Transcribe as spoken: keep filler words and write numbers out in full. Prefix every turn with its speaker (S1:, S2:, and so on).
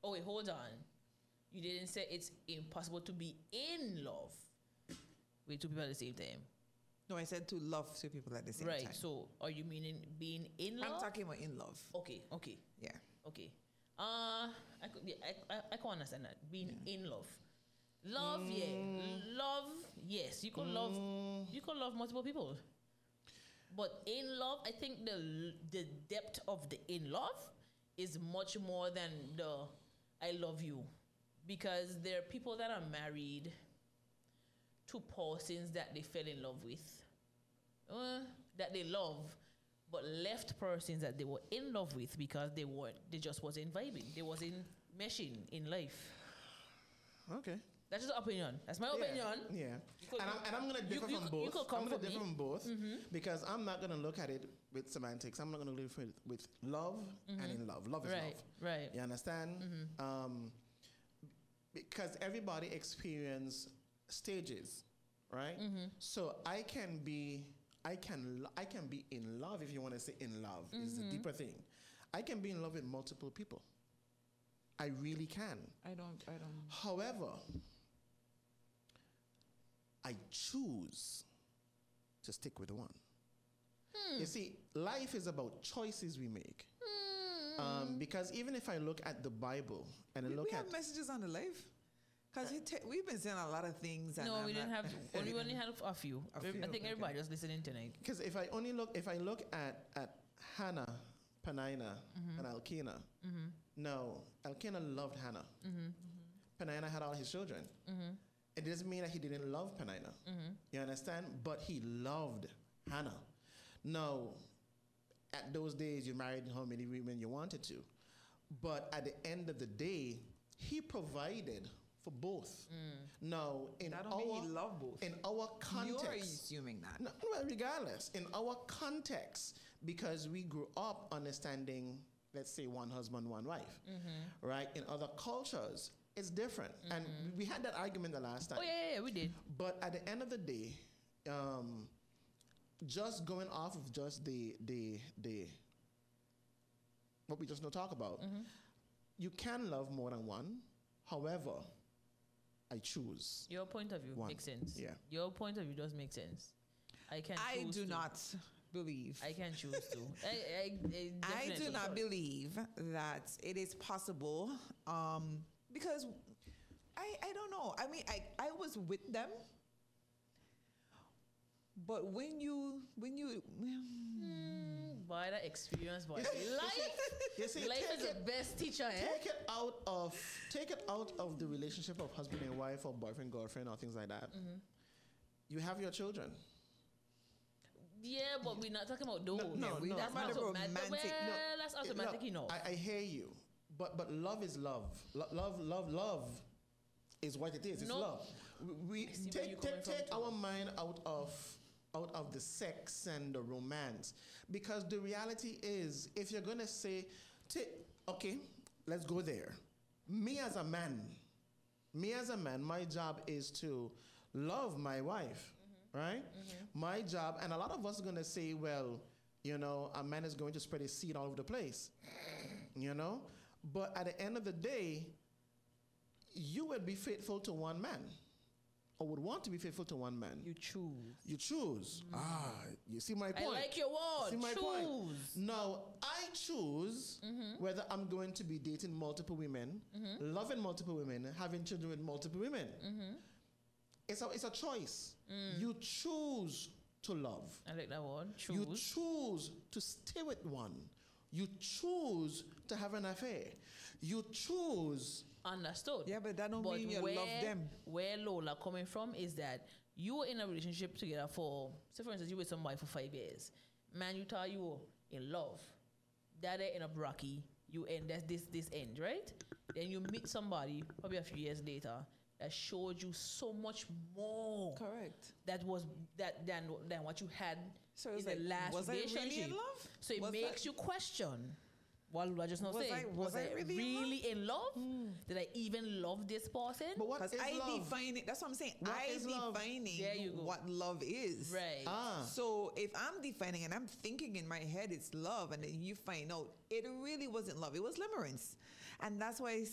S1: Oh wait, hold on. You didn't say it's impossible to be in love with two people at the same time.
S2: No, I said to love two people at the same
S1: right,
S2: time.
S1: Right. So, are you meaning being in love?
S2: I'm talking about in love.
S1: Okay. Okay.
S2: Yeah.
S1: Okay. Uh, I could. Yeah, I, I, I can understand that being yeah. in love. Love, mm. yeah. Love, yes. You can mm. love. You can love multiple people. But in love, I think the the depth of the in love is much more than the I love you, because there are people that are married to persons that they fell in love with, uh, that they love, but left persons that they were in love with because they were they just wasn't vibing, they wasn't meshing in life.
S3: Okay.
S1: That's just an opinion. That's my
S3: yeah.
S1: opinion.
S3: Yeah. Could, and, I'm, and I'm going to differ you, from you, both. You could come I'm going to differ from both mm-hmm. because I'm not going to look at it with semantics. I'm not going to look at it with love mm-hmm. and in love. Love is
S1: right.
S3: love.
S1: Right.
S3: You understand? Mm-hmm. Um, because everybody experiences stages, right? Mm-hmm. So I can be, I can, I can be in love, if you want to say in love, mm-hmm. is a deeper thing. I can be in love with multiple people. I really can.
S2: I don't, I don't.
S3: However, I choose to stick with one. Hmm. You see, life is about choices we make. Hmm. Um, because even if I look at the Bible and I
S2: we,
S3: look
S2: we
S3: at...
S2: We have messages on the life? Because uh, we've been saying a lot of things. And
S1: no,
S2: I'm
S1: we didn't
S2: not,
S1: have... only, we only had a few. A few. I think okay. everybody was listening tonight.
S3: Because if I only look... If I look at, at Hannah, Penina, mm-hmm. and Elkanah, mm-hmm. no, Elkanah loved Hannah. Mm-hmm. Penina had all his children. Mm-hmm. It doesn't mean that he didn't love Penina. Mm-hmm. You understand? But he loved Hannah. Now, at those days, you married how many women you wanted to. But at the end of the day, he provided for both. Mm. Now, in
S2: that don't
S3: our
S2: mean he loved both.
S3: In our context,
S2: you're assuming that.
S3: No, well, regardless, in our context, because we grew up understanding, let's say, one husband, one wife, mm-hmm. right? In other cultures, it's different. Mm-hmm. And we had that argument the last time.
S1: Oh, yeah, yeah, we did.
S3: But at the end of the day, um, just going off of just the, the, the, what we just now talk about, mm-hmm. you can love more than one. However, I choose.
S1: Your point of view
S3: one.
S1: Makes sense.
S3: Yeah.
S1: Your point of view does make sense. I can
S2: I
S1: choose
S2: do
S1: to.
S2: not believe.
S1: I can choose to. I, I, I,
S2: I do not believe that it is possible um, because I, I don't know. I mean, I, I was with them. But when you, when you...
S1: Mm, boy, that experience, boy.
S3: You see,
S1: life
S3: you see,
S1: life is it, the best teacher, eh?
S3: Take it out of, take it out of the relationship of husband and wife or boyfriend, girlfriend or things like that. Mm-hmm. You have your children.
S1: Yeah, but we're not talking about those.
S3: No, no,
S1: we,
S3: no.
S1: That's
S2: not
S1: automatic.
S2: romantic.
S1: Well,
S3: no,
S1: that's automatic
S3: no,
S1: enough.
S3: I, I hear you. But, but love is love. Lo- love, love, love is what it is. It's
S1: no.
S3: love. We, we take, take, take our mind out of... out of the sex and the romance. Because the reality is, if you're going to say, t- okay, let's go there. Me as a man, me as a man, my job is to love my wife, mm-hmm. right? Mm-hmm. My job, and a lot of us are going to say, well, you know, a man is going to spread his seed all over the place, you know? But at the end of the day, you will be faithful to one man. Or would want to be faithful to one man.
S1: You choose.
S3: You choose. Mm. Ah, you see my point.
S1: I like your word.
S3: See my
S1: choose.
S3: point. Now, I choose mm-hmm. whether I'm going to be dating multiple women, mm-hmm. loving multiple women, having children with multiple women. Mm-hmm. It's a, it's a choice. Mm. You choose to love.
S1: I like that word. Choose.
S3: You choose to stay with one. You choose to have an affair. You choose...
S1: Understood.
S2: Yeah, but that don't
S1: but
S2: mean you
S1: where,
S2: love them.
S1: Where Lola coming from is that you were in a relationship together for, say for instance, you were with somebody for five years. Man, you thought you were in love. That end up rocky. You end that's this this end, right? Then you meet somebody probably a few years later that showed you so much more.
S2: Correct.
S1: That was that than than what you had
S2: so
S1: in
S2: like,
S1: the last
S2: was
S1: relationship.
S2: I really in love?
S1: So it
S2: was
S1: makes
S2: that?
S1: you question. Well, I just not
S2: was
S1: saying.
S2: I, was,
S1: was
S2: I
S1: I
S2: really,
S1: really in love?
S2: In love?
S1: Mm. Did I even love this person?
S3: But what is
S2: I
S3: love?
S2: define it. That's what I'm saying.
S3: What
S2: I
S3: is love?
S2: defining what love is.
S1: Right.
S3: Ah.
S2: So if I'm defining and I'm thinking in my head it's love, and then you find out it really wasn't love, it was limerence, and that's why